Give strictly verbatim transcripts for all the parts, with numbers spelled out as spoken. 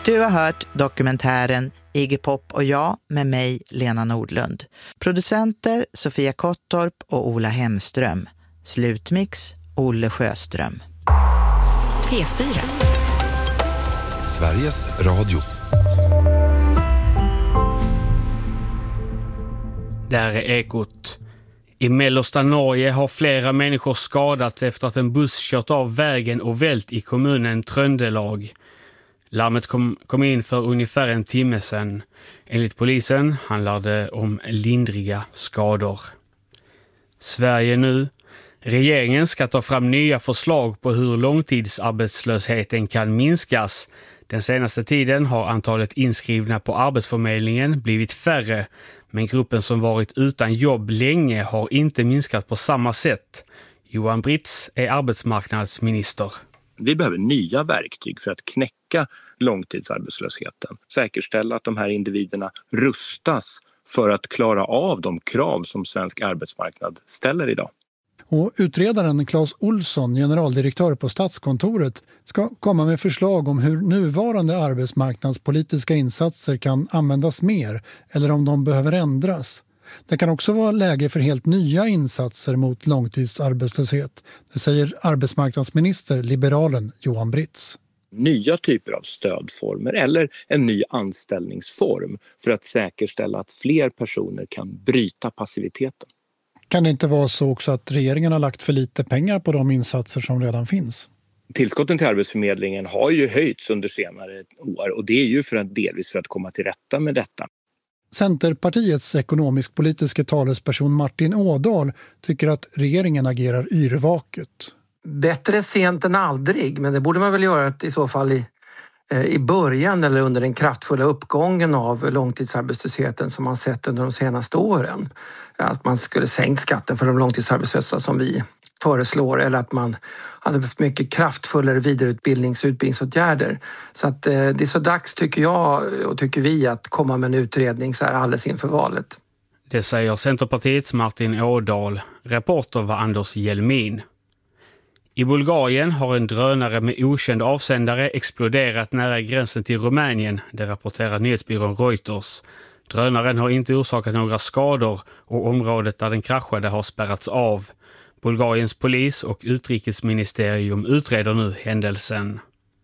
Du har hört dokumentären Iggy Pop och jag med mig, Lena Nordlund. Producenter Sofia Kottorp och Ola Hemström. Slutmix Olle Sjöström. P fyra. Sveriges Radio. Där är Ekot. I mellersta Norge har flera människor skadats efter att en buss kört av vägen och vält i kommunen Tröndelag. Larmet kom, kom in för ungefär en timme sedan. Enligt polisen handlar det om lindriga skador. Sverige nu. Regeringen ska ta fram nya förslag på hur långtidsarbetslösheten kan minskas. Den senaste tiden har antalet inskrivna på Arbetsförmedlingen blivit färre, men gruppen som varit utan jobb länge har inte minskat på samma sätt. Johan Britz är arbetsmarknadsminister. Vi behöver nya verktyg för att knäcka långtidsarbetslösheten. Säkerställa att de här individerna rustas för att klara av de krav som svensk arbetsmarknad ställer idag. Och utredaren Claes Olsson, generaldirektör på Statskontoret, ska komma med förslag om hur nuvarande arbetsmarknadspolitiska insatser kan användas mer eller om de behöver ändras. Det kan också vara läge för helt nya insatser mot långtidsarbetslöshet. Det säger arbetsmarknadsminister, liberalen Johan Britz. Nya typer av stödformer eller en ny anställningsform för att säkerställa att fler personer kan bryta passiviteten. Kan det inte vara så också att regeringen har lagt för lite pengar på de insatser som redan finns? Tillskotten till Arbetsförmedlingen har ju höjts under senare år och det är ju för att delvis för att komma till rätta med detta. Centerpartiets ekonomisk-politiska talesperson Martin Ådahl tycker att regeringen agerar yrvaket. Bättre sent än aldrig, men det borde man väl göra i så fall i, i början eller under den kraftfulla uppgången av långtidsarbetslösheten som man sett under de senaste åren. Att man skulle sänkt skatten för de långtidsarbetslösa som vi föreslår eller att man hade haft mycket kraftfullare vidareutbildnings- och utbildningsåtgärder. Så att eh, det är så dags tycker jag och tycker vi att komma med en utredning så här alldeles inför valet. Det säger Centerpartiets Martin Ådahl. Reporter var Anders Jelmin. I Bulgarien har en drönare med okänd avsändare exploderat nära gränsen till Rumänien, det rapporterar nyhetsbyrån Reuters. Drönaren har inte orsakat några skador och området där den kraschade har spärrats av. Bulgariens polis och utrikesministerium utreder nu händelsen.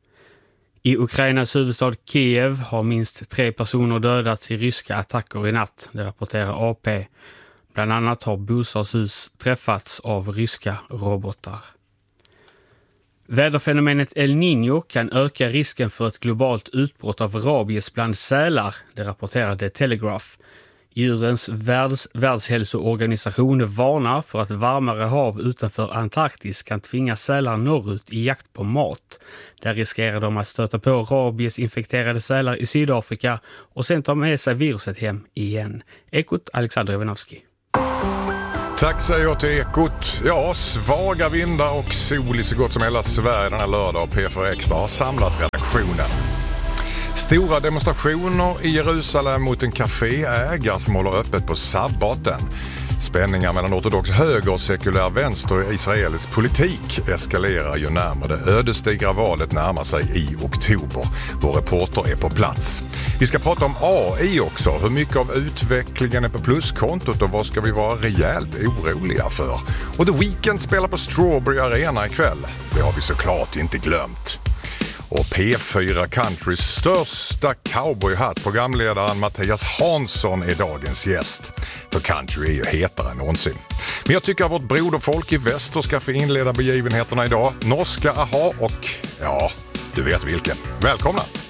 I Ukrainas huvudstad Kiev har minst tre personer dödats i ryska attacker i natt, det rapporterar A P. Bland annat har bostadshus träffats av ryska robotar. Väderfenomenet El Niño kan öka risken för ett globalt utbrott av rabies bland sälar, det rapporterar The Telegraph. Djurens världs, världshälsoorganisation varnar för att varmare hav utanför Antarktis kan tvinga sälar norrut i jakt på mat. Där riskerar de att stöta på rabiesinfekterade sälar i Sydafrika och sen ta med sig viruset hem igen. Ekot, Alexander Ivanovski. Tack säger jag till Ekot. Ja, svaga vindar och sol i så gott som hela Sverige den här lördag och P fyra Extra har samlat redaktionen. Stora demonstrationer i Jerusalem mot en kaféägare som håller öppet på sabbaten. Spänningar mellan ortodox höger och sekulär vänster i israelisk politik eskalerar ju närmare det ödesdigra valet närmar sig i oktober. Vår reporter är på plats. Vi ska prata om A I också. Hur mycket av utvecklingen är på pluskontot och vad ska vi vara rejält oroliga för? Och The Weeknd spelar på Strawberry Arena ikväll. Det har vi såklart inte glömt. Och P fyra Countrys största cowboyhatt, programledaren Mattias Hansson, är dagens gäst. För country är ju hetare än någonsin. Men jag tycker att vårt broderfolk i väster ska få inleda begivenheterna idag. Norska A H A och, ja, du vet vilken. Välkomna!